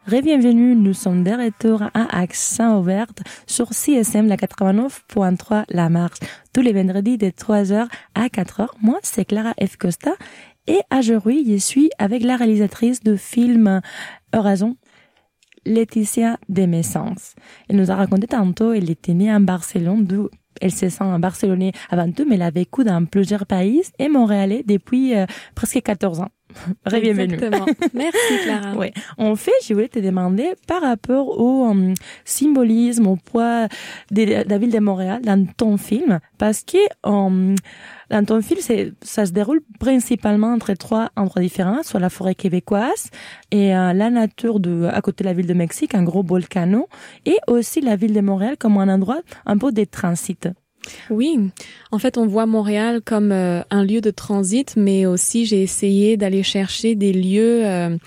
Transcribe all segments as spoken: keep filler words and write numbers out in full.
Re-bienvenue, nous sommes de retour à Accent ouvert sur C S M, la quatre-vingt-neuf point trois La Marche, tous les vendredis de trois heures à quatre heures. Moi, c'est Clara F. Costa et aujourd'hui, je suis avec la réalisatrice de film Horizon, Laetitia de Messens. Elle nous a raconté tantôt, elle était née en Barcelone, d'où elle se sent un Barcelonais avant tout, mais elle a vécu dans plusieurs pays et Montréalais depuis euh, presque quatorze ans. Bienvenue. Exactement. Merci Clara. Ouais. En fait, je voulais te demander par rapport au um, symbolisme, au poids de, de la ville de Montréal dans ton film, parce que um, dans ton film, c'est, ça se déroule principalement entre trois endroits différents, soit la forêt québécoise et euh, la nature de à côté de la ville de Mexique, un gros volcano, et aussi la ville de Montréal comme un endroit un peu de transit. Oui, en fait, on voit Montréal comme euh, un lieu de transit, mais aussi j'ai essayé d'aller chercher des lieux euh,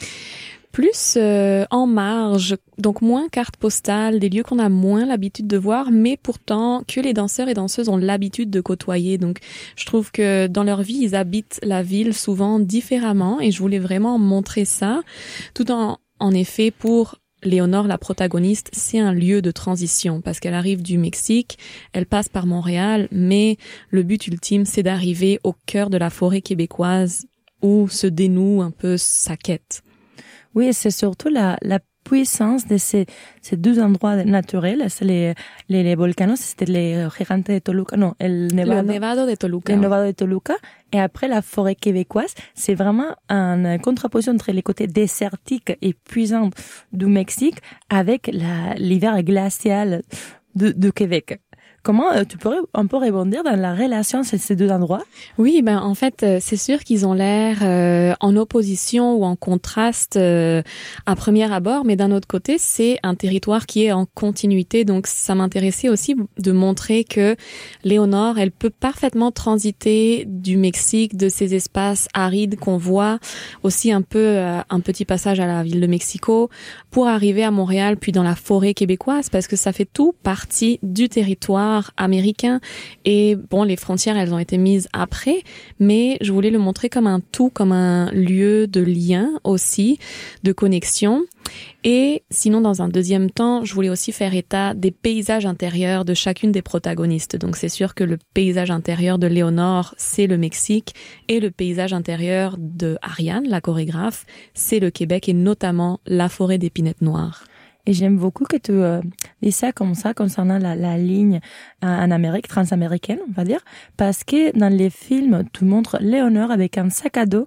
plus euh, en marge, donc moins carte postale, des lieux qu'on a moins l'habitude de voir, mais pourtant que les danseurs et danseuses ont l'habitude de côtoyer. Donc, je trouve que dans leur vie, ils habitent la ville souvent différemment, et je voulais vraiment montrer ça, tout en, en effet, pour Léonore, la protagoniste, c'est un lieu de transition parce qu'elle arrive du Mexique, elle passe par Montréal, mais le but ultime, c'est d'arriver au cœur de la forêt québécoise où se dénoue un peu sa quête. Oui, c'est surtout la, la puissance de ces, ces deux endroits naturels. C'est les, les, les volcanos, c'était les Gigantes de Toluca, non, el Nevado. Le Nevado de Toluca. Le Nevado de Toluca. Et après, la forêt québécoise, c'est vraiment une contraposition entre les côtés désertiques et puissants du Mexique avec la, l'hiver glacial de, de Québec. Comment euh, tu pourrais un peu rebondir dans la relation entre ces deux endroits? Oui, ben en fait, euh, c'est sûr qu'ils ont l'air euh, en opposition ou en contraste euh, à premier abord, mais d'un autre côté, c'est un territoire qui est en continuité. Donc, ça m'intéressait aussi de montrer que Léonore, elle peut parfaitement transiter du Mexique, de ces espaces arides qu'on voit, aussi un peu euh, un petit passage à la ville de Mexico, pour arriver à Montréal, puis dans la forêt québécoise, parce que ça fait tout partie du territoire américain. Et bon, les frontières, elles ont été mises après, mais je voulais le montrer comme un tout, comme un lieu de lien aussi, de connexion. Et sinon, dans un deuxième temps, je voulais aussi faire état des paysages intérieurs de chacune des protagonistes. Donc, c'est sûr que le paysage intérieur de Léonore, c'est le Mexique, et le paysage intérieur de Ariane, la chorégraphe, c'est le Québec, et notamment la forêt d'épinettes noires. Et j'aime beaucoup que tu euh, dis ça comme ça concernant la, la ligne euh, en Amérique, transaméricaine, on va dire, parce que dans les films, tu montres Léonore avec un sac à dos